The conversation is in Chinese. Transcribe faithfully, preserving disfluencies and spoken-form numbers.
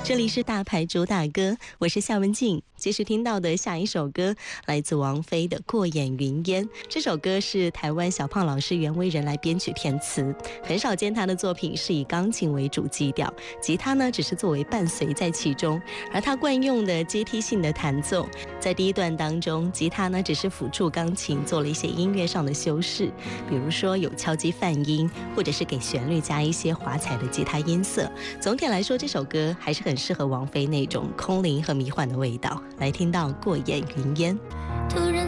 这里是大牌主打歌，我是夏文静。继续听到的下一首歌来自王菲的《过眼云烟》，这首歌是台湾小胖老师袁惟仁来编曲填词，很少见他的作品是以钢琴为主基调，吉他呢只是作为伴随在其中，而他惯用的阶梯性的弹奏，在第一段当中，吉他呢只是辅助钢琴做了一些音乐上的修饰，比如说有敲击泛音，或者是给旋律加一些华彩的吉他音色。总体来说，这首歌还是很适合王菲那种空灵和迷幻的味道。来听到《过眼云烟》。